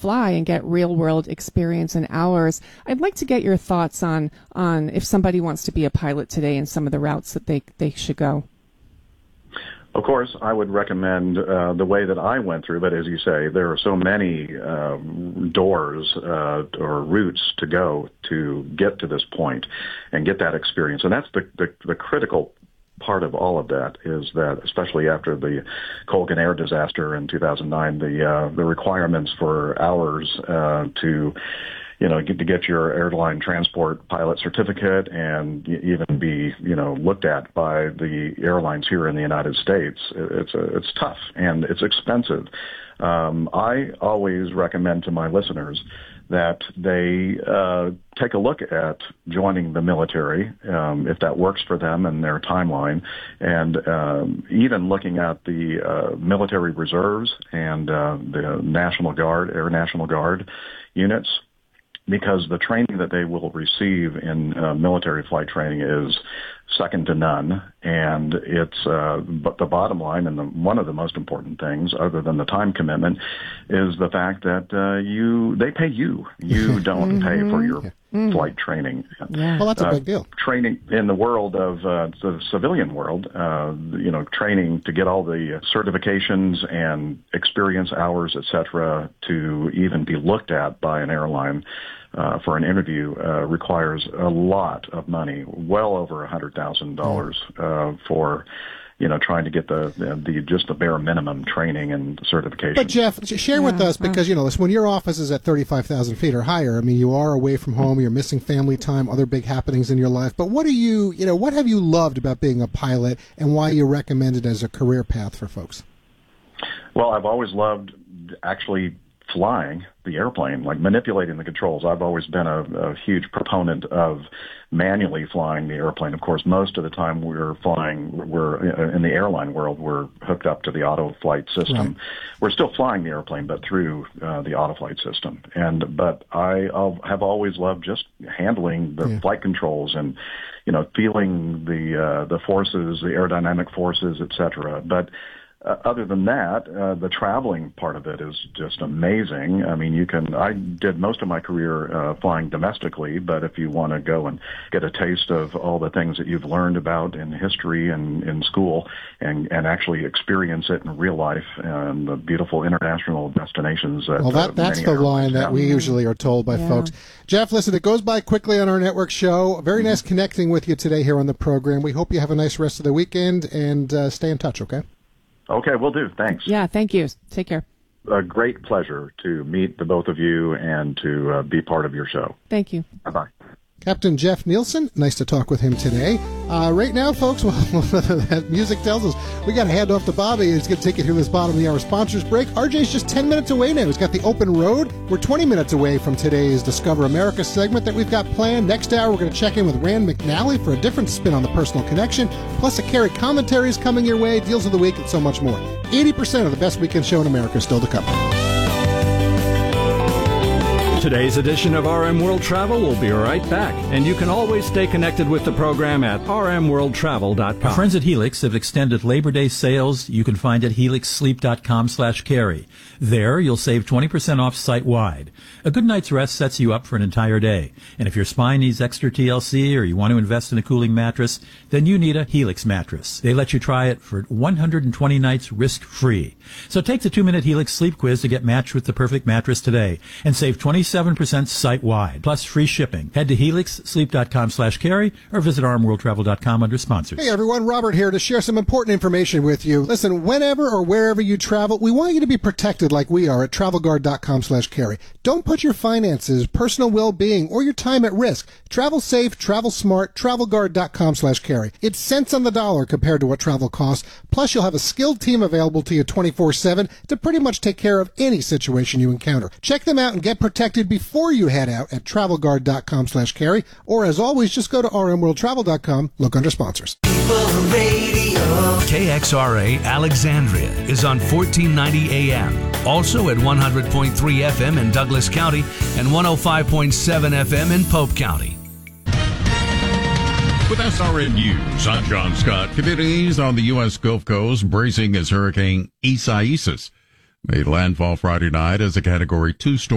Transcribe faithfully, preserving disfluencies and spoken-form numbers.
fly and get real-world experience in hours. I'd like to get your thoughts on on if somebody wants to be a pilot today and some of the routes that they, they should go. Of course, I would recommend uh, the way that I went through, but as you say, there are so many uh, doors uh, or routes to go to get to this point and get that experience. And that's the, the, the critical part of all of that, is that, especially after the Colgan Air disaster in two thousand nine, the uh, the requirements for hours uh, to you know, get to get your airline transport pilot certificate and even be, you know, looked at by the airlines here in the United States. It's a, it's tough and it's expensive. Um, I always recommend to my listeners that they uh, take a look at joining the military, um, if that works for them and their timeline, and um, even looking at the uh, military reserves and uh, the National Guard, Air National Guard units, because the training that they will receive in uh, military flight training is second to none. And it's, uh, but the bottom line, and the, one of the most important things, other than the time commitment, is the fact that uh, you they pay you. You don't pay for your mm-hmm. flight training. Yeah. Well, that's a uh, big deal. Training in the world of uh, the civilian world, uh, you know, training to get all the certifications and experience hours, et cetera, to even be looked at by an airline Uh, for an interview uh, requires a lot of money, well over a hundred thousand dollars uh, for, you know, trying to get the, the the just the bare minimum training and certification. But Jeff, share yeah, with us, because you know, listen, when your office is at thirty-five thousand feet or higher, I mean, you are away from home, you're missing family time, other big happenings in your life. But what do you, you know, what have you loved about being a pilot, and why you recommend it as a career path for folks? Well, I've always loved actually flying the airplane, like manipulating the controls. I've always been a, a huge proponent of manually flying the airplane. Of course, most of the time we're flying, we're in the airline world, we're hooked up to the auto flight system. Right. We're still flying the airplane, but through uh, the auto flight system. And but I I'll, have always loved just handling the yeah. flight controls and, you know, feeling the uh, the forces, the aerodynamic forces, et cetera. But Uh, other than that, uh, the traveling part of it is just amazing. I mean, you can, I did most of my career uh, flying domestically, but if you want to go and get a taste of all the things that you've learned about in history and in school and, and actually experience it in real life and the beautiful international destinations that Well, that, uh, that's the line that we usually are told by yeah. folks. Jeff, listen, it goes by quickly on our network show. Very nice connecting with you today here on the program. We hope you have a nice rest of the weekend, and uh, stay in touch, okay? Okay, will do. Thanks. Yeah, thank you. Take care. A great pleasure to meet the both of you and to uh, be part of your show. Thank you. Bye-bye. Captain Jeff Nielsen, nice to talk with him today. Uh, right now, folks, well, that music tells us we got to hand off to Bobby. He's going to take you through this bottom of the hour sponsors break. R J's just ten minutes away now. He's got the open road. We're twenty minutes away from today's Discover America segment that we've got planned. Next hour, we're going to check in with Rand McNally for a different spin on the personal connection. Plus, a Carrie commentary is coming your way, deals of the week, and so much more. eighty percent of the best weekend show in America is still to come. Today's edition of R M World Travel will be right back, and you can always stay connected with the program at r m world travel dot com. Our friends at Helix have extended Labor Day sales you can find at helix sleep dot com slash carry. There, you'll save twenty percent off site-wide. A good night's rest sets you up for an entire day. And if your spine needs extra T L C or you want to invest in a cooling mattress, then you need a Helix mattress. They let you try it for one hundred twenty nights risk-free. So take the two-minute Helix sleep quiz to get matched with the perfect mattress today and save twenty-seven percent site-wide, plus free shipping. Head to helix sleep dot com slash carry or visit r m world travel dot com under sponsors. Hey everyone, Robert here to share some important information with you. Listen, whenever or wherever you travel, we want you to be protected like we are at travel guard dot com slash carry. Don't put your finances, personal well-being, or your time at risk. Travel safe, travel smart, travel guard dot com slash carry. It's cents on the dollar compared to what travel costs. Plus, you'll have a skilled team available to you twenty-four seven to pretty much take care of any situation you encounter. Check them out and get protected before you head out at travel guard dot com slash carry. Or as always, just go to r m world travel dot com, look under sponsors. K X R A Alexandria is on fourteen ninety A M. Also at one hundred point three F M in Douglas County and one oh five point seven F M in Pope County. With S R N News, I'm John Scott. Communities on the U S Gulf Coast bracing as Hurricane Isaias made landfall Friday night as a Category two storm.